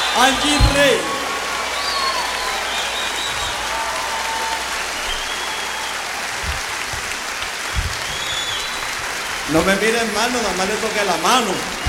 Angie Rey. No me miren mal, nada más le toqué la mano.